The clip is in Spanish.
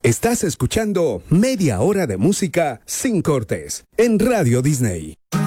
Estás escuchando Media Hora de Música Sin Cortes en Radio Disney.